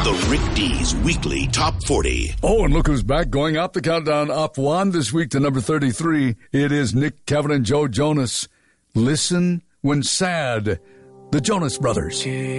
The Rick D's Weekly Top 40. Oh, and look who's back, going up the countdown, up one this week to number 33. It is Nick, Kevin, and Joe Jonas. Listen when sad. The Jonas Brothers.